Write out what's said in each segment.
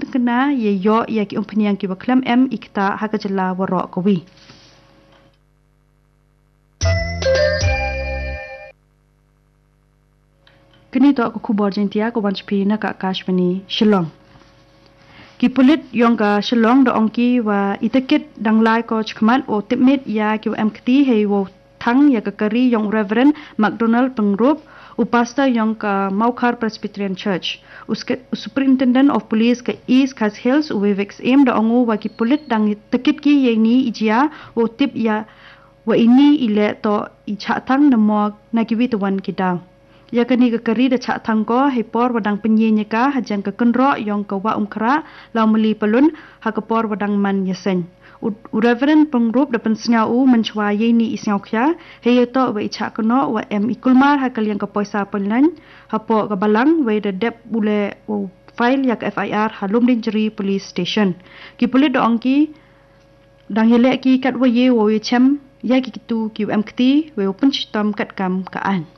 kena ye yo ya ki umpeniang ki waklam ikta hakajala warok kawi. Kini to aku kubor jentia ko wanchpi na ka Kashmani Shillong. Ki pulit yong ka Shillong do ongki wa itakit danglai ko chkmat o tipmit ya ki MKT hei wo thang ya ka kari yong Reverend McDonald Pengrup upasta yong ka Maukhar Presbyterian Church. Superintendent of Police ka East Khas Hills Uwevex aim do ongu wa ki pulit dang takit ki ye ni ijia o tip ya wa ini ile to icha thang namo na ki witawan kita. Ya kani ka kari da cha thangko hepor wadang penyenye ka hajang ka kenro yong ka wa umkra lau meli pelun ha ka por wadang man yesen. Reverend Pengrup da pensngau menchwa ye ni isngau khya he to wa icha kono wa ikulmar ha kaliang ka poisa penlan ha po ka balang we da dep bule file ya ka FIR Halum Dinjeri Police Station. Ki pulit do ongki dang yele ki kat wa ye wo ye chem ya ki tu ki MKT we open stom kat kam ka an.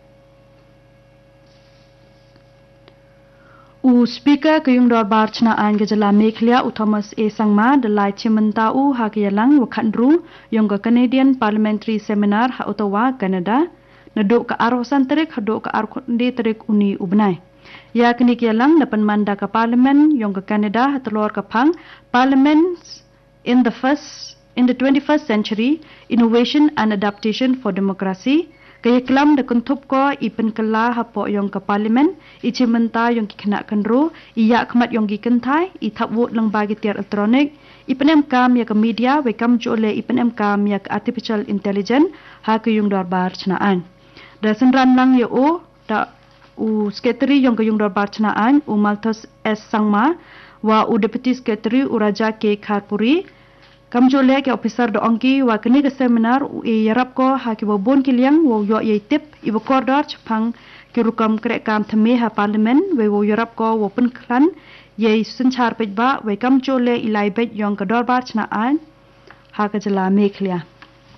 Speaker kayung dorbar chna an gejala Mekhlia Thomas A Sangma de lai chimenta ha kyalang wakhandru yong ka Canadian Parliamentary Seminar ha Ottawa Canada naduk ka arosan terik haduk ka arkundi terik uni ubnai ya kini kyalang dapan manda ka parliament yong ka Canada hatlor ka phang parliaments in the 21st century innovation and adaptation for democracy kaya kelam da kuntup ko ipen kala hapo yong ka parliament ichimenta yong ki khana kanro iya khmat yong ki kenthai I thap vote lang bagi tiar electronic ipenem kam ya ka media we kam jole ipenem kam ya ka artificial intelligence ha ka yong darbar chnaan da senran lang yo o da secretary yong ka yong darbar chnaan Malthus S Sangma wa deputy secretary Raja K Kharpuri kam jole ke officer do ongki wa kini ke seminar yarap ko ha ki bon kiliang wo yo ye tip I kordor chphang ki rukam krek kam thame ha parliament we wo yarap ko wo pen klan ye sanchar pej ba we kam jole ilai bet yong ka dorbar chna an ha ka jala Mekhlia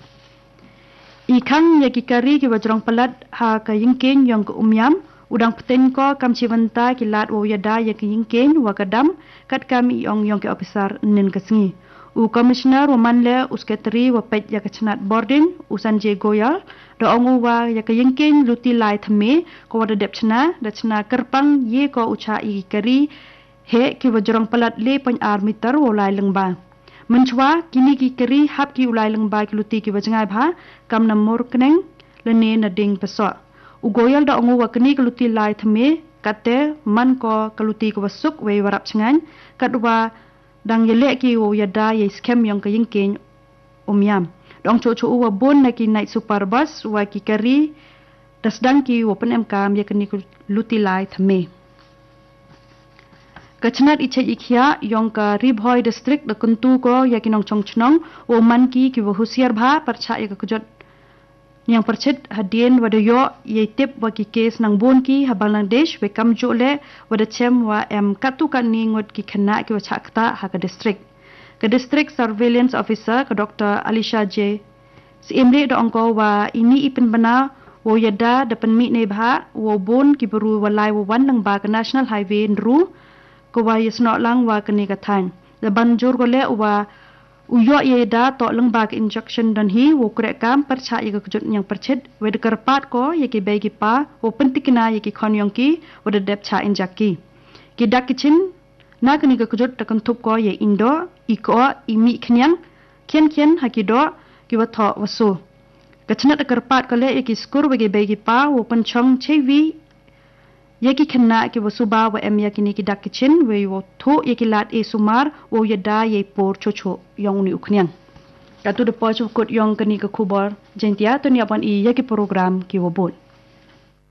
I khang ye ki kari ki wajrong palat ha ka yingken yong ka umyam udang peten ko kam chiwanta ki lat wo yada ye ki yingken wa kadam kat kam yong ke officer nin kasngi Commissioner Manle Secretary wa pej ya kachnat boarding Sanjay Goyal do ongu wa ya kayengking luti lai thame ko wada depchna dachna kerpang ye ko ucha I kari he ki wajrong palat le pan meter wo lai lengba menchwa kini ki kari hap ki ulai lengba ki luti ki wajngai bha kam namur kneng lene na ding peso Goyal do ongu wa kini ki luti lai thame kate man ko kaluti ko wasuk we warap chngan katwa dang yele ki wo yada ye scam yong ka yingken umyam dong cho wa bon na ki night super bus wa ki kari dasdang ki wo pen MKM ye kani luti lai thame kachnat iche ikhya yong ka Ribhoi district da kuntu ko ya ki nong chongchnong wo man ki wo husiar bha parcha ye ka kujot yang perchet hadien wadayo ye tip wa ki case nang bon ki ha Bangladesh we kam jole wada chem wa katu kan ni ngot ki khana ki wa chakta ha ka district surveillance officer ka Dr Alisha J simle do angko wa ini ipen bana wo yada dapan mi ne bha wo bon ki beru walai wo wan nang ba ka national highway nru ko wa yesno lang wa kani ka than da banjur gole wa uyo ye da to leng bag injection dan hi wo krek kam percha ye kujut yang perchet we de karpat ko ye ki bagi pa wo pentikna ye ki khon yong ki wo de dep cha injaki ki dak kitchen na kani ka kujut takan thup ko ye indo iko imi khnyang kien hakido ki wa tho wasu kachna de karpat ko le ye ki skur we ge bagi pa wo panchong chewi ye ki khna ki wasu ba wa em ya kini ki dak kitchen we wo tho ye ki lat e sumar wo yada ye por chocho yong ni uknyang katu de po chukut yong kani ka khubor jentia to ni apan I ye ki program ki wo bol